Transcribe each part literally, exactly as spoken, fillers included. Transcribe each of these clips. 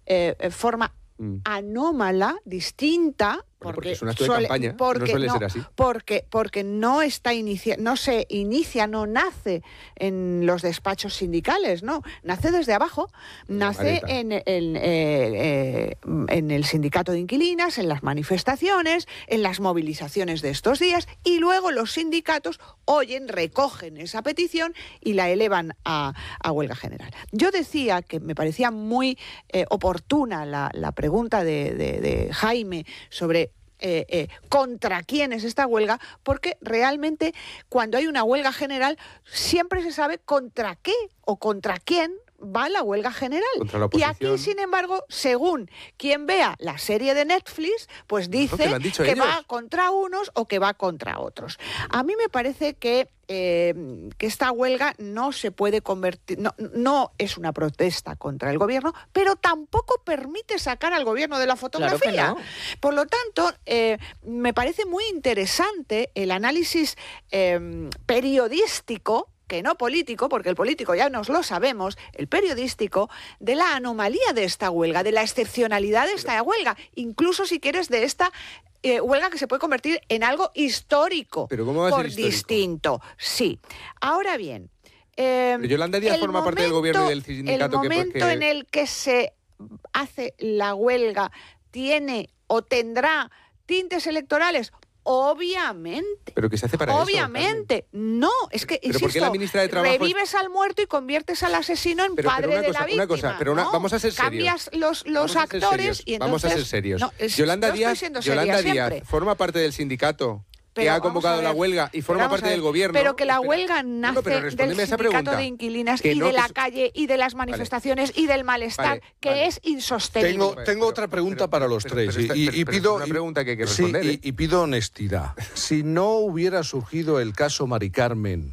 eh, forma mm. anómala, distinta. Bueno, porque, porque es un acto de suele, campaña, porque, no suele no, ser así. Porque, porque no, está inicia, no se inicia, no nace en los despachos sindicales, no, nace desde abajo, nace en, en, en, eh, eh, en el sindicato de inquilinas, en las manifestaciones, en las movilizaciones de estos días, y luego los sindicatos oyen, recogen esa petición y la elevan a, a huelga general. Yo decía que me parecía muy eh, oportuna la, la pregunta de, de, de Jaime sobre Eh, eh, contra quién es esta huelga, porque realmente cuando hay una huelga general siempre se sabe contra qué o contra quién va la huelga general. Y aquí, sin embargo, según quien vea la serie de Netflix, pues dice no, que, que va contra unos o que va contra otros. A mí me parece que Eh, que esta huelga no se puede convertir, no, no es una protesta contra el gobierno, pero tampoco permite sacar al gobierno de la fotografía. Claro que no. Por lo tanto, eh, me parece muy interesante el análisis eh, periodístico, que no político, porque el político ya nos lo sabemos, el periodístico, de la anomalía de esta huelga, de la excepcionalidad de esta huelga, incluso si quieres de esta Eh, huelga que se puede convertir en algo histórico. ¿Pero cómo va a por ser histórico? Distinto. Sí. Ahora bien, eh, Pero Yolanda Díaz forma momento, parte del gobierno y del sindicato. El momento que, que... en el que se hace la huelga tiene o tendrá tintes electorales. Obviamente. Pero que se hace para Obviamente. eso. Obviamente. No, es que, ¿Pero insisto, por qué la ministra de Trabajo revives al muerto y conviertes al asesino en pero, padre pero de cosa, la víctima. Una cosa, pero una, ¿no? vamos a ser serios. Cambias los, los actores y entonces... Vamos a ser serios. No, es, Yolanda no Díaz, Yolanda Díaz forma parte del sindicato que pero ha convocado la huelga y forma parte del gobierno. Pero que la Espera. huelga nace no, pero del sindicato pregunta, de inquilinas y no, de la que... calle y de las manifestaciones vale. y del malestar, vale, que vale. es insostenible. Tengo, tengo pero, otra pregunta pero, para los pero, tres pero, pero, y, pero, y pero pido es una pregunta que hay que responder. Sí, ¿eh? y, y pido honestidad. Si no hubiera surgido el caso Mari Carmen,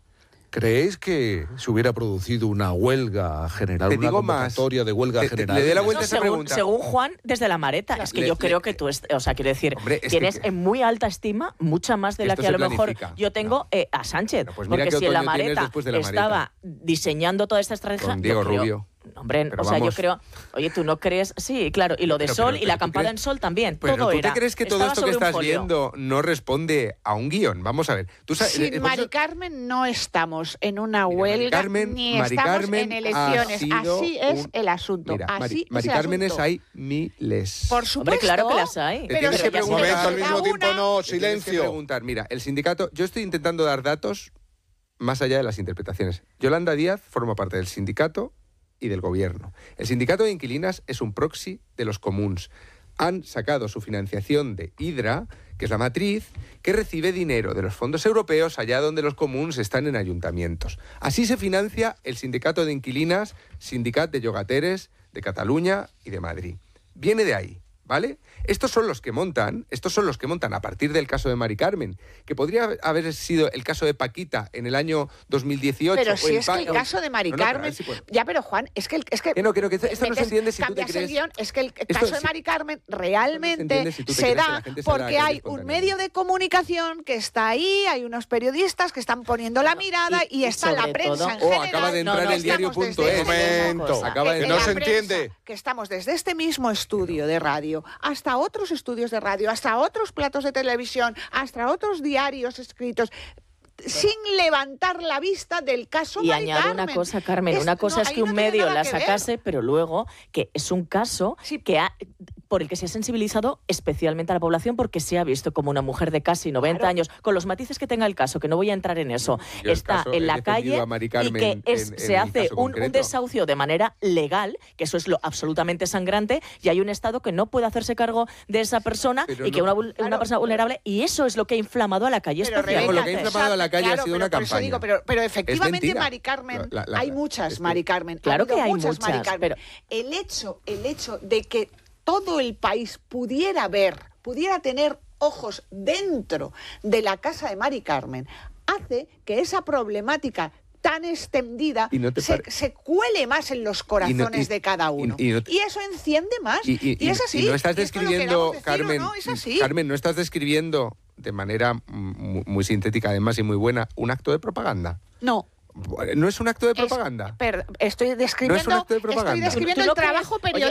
¿creéis que se hubiera producido una huelga general, te una digo convocatoria más, de huelga te, general? Te, le dé la vuelta no, a esa según, pregunta. Según Juan, desde la Mareta. Es que le, yo creo le, que tú, es, o sea, quiero decir, hombre, es tienes que, en muy alta estima, mucha más de la que a lo planifica. mejor yo tengo no. eh, a Sánchez. No, pues porque si en la Mareta de la estaba Mareta. diseñando toda esta estrategia... Con Diego yo creo, Rubio. Hombre, pero o sea, vamos. yo creo... Oye, ¿tú no crees? Sí, claro, y lo de pero, Sol pero, y la pero, acampada crees, en Sol también, pero todo ¿tú era. te crees que todo Estaba esto que estás folio. viendo no responde a un guión? Vamos a ver. ¿Tú sabes, Sin eh, Mari eso... Carmen no estamos en una Mira, huelga Carmen, ni Mari estamos Carmen en elecciones. Así es un... el asunto. Mira, Así Mari, es Mari el Cármenes asunto. hay miles. Por supuesto. Hombre, claro que las hay. Pero tienes se que me preguntar al mismo una... tiempo, no, Te tienes que silencio. preguntar, mira, el sindicato... Yo estoy intentando dar datos más allá de las interpretaciones. Yolanda Díaz forma parte del sindicato y del gobierno. El sindicato de inquilinas es un proxy de los comuns. Han sacado su financiación de Hidra, que es la matriz, que recibe dinero de los fondos europeos allá donde los comuns están en ayuntamientos. Así se financia el sindicato de inquilinas, Sindicat de Llogateres de Cataluña y de Madrid. Viene de ahí, ¿vale? Estos son los que montan, estos son los que montan a partir del caso de Mari Carmen, que podría haber sido el caso de Paquita en el año dos mil dieciocho. Pero o si el es que el pa... caso de Mari no, no, Carmen... si ya, pero Juan, es que... Es que, que no, que no, que esto no se entiende si tú te crees... El guión, es que el esto, caso de si... Mari Carmen realmente no se, si se da se porque hay un medio de comunicación que está ahí, hay unos periodistas que están poniendo la mirada y, y está la prensa en oh, general. acaba de entrar no, no, el diario punto es. Momento, acaba de que no se entiende. Que estamos desde este mismo estudio de radio hasta otros estudios de radio, hasta otros platos de televisión, hasta otros diarios escritos, sin levantar la vista del caso y Mari añado Carmen. una cosa, Carmen, es, una cosa no, es que no un medio la que sacase, ver. pero luego que es un caso sí. que ha, por el que se ha sensibilizado especialmente a la población porque se ha visto como una mujer de casi noventa claro. años, con los matices que tenga el caso, que no voy a entrar en eso, Yo está en la calle y que es, en, se en hace un, un desahucio de manera legal, que eso es lo absolutamente sangrante, y hay un Estado que no puede hacerse cargo de esa persona pero y no, que una, claro, una persona vulnerable, y eso es lo que ha inflamado a la calle pero especialmente. Lo que ha inflamado a la calle claro, ha sido una campaña. Digo, pero, pero efectivamente Mari Carmen, la, la, hay muchas es que, Mari Carmen. Claro que hay muchas, muchas, Mari Carmen. pero... El hecho, el hecho de que todo el país pudiera ver, pudiera tener ojos dentro de la casa de Mari Carmen, hace que esa problemática tan extendida no se, pare... se cuele más en los corazones y no, y, de cada uno. Y, y, no te... y eso enciende más. Y, y, y es así. Y no estás describiendo, Carmen, no, es así. Carmen, no estás describiendo de manera muy, muy sintética, además, y muy buena, un acto de propaganda. No. ¿No es un acto de propaganda? Es, per, estoy describiendo, ¿No es un acto de propaganda? estoy describiendo el trabajo periodístico.